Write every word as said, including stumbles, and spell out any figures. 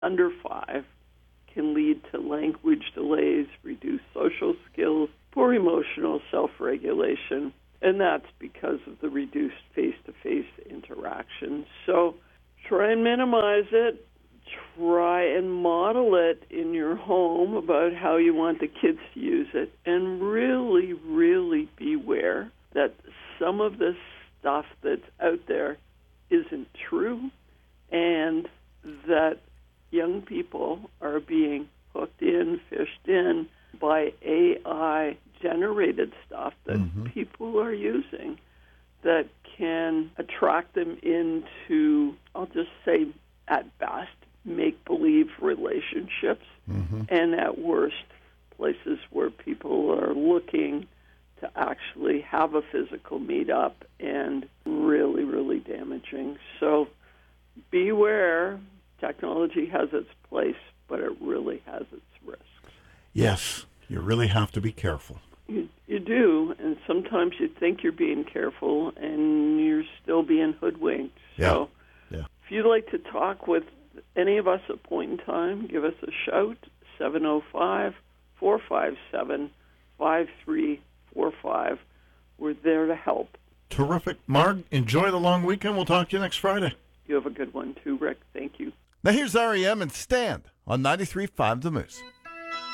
under five can lead to language delays, reduced social skills, poor emotional self-regulation, and that's because of the reduced face-to-face interaction. So try and minimize it. Try and model it in your home about how you want the kids to use it, and really, really beware that some of this stuff that's out there isn't true, and that young people are being hooked in, fished in by A I-generated stuff that mm-hmm. people are using that can attract them into, I'll just say, at best, make-believe relationships, mm-hmm. and at worst, places where people are looking to actually have a physical meetup, and really, really damaging. So beware. Technology has its place, but it really has its risks. Yes, you really have to be careful. You, you do, and sometimes you think you're being careful, and you're still being hoodwinked. So yeah. Yeah. If you'd like to talk with any of us at a point in time, give us a shout, seven oh five, four five seven, five three four five. We're there to help. Terrific. Marg, enjoy the long weekend. We'll talk to you next Friday. You have a good one too, Rick. Thank you. Now here's R E M and Stand on ninety-three point five The Moose.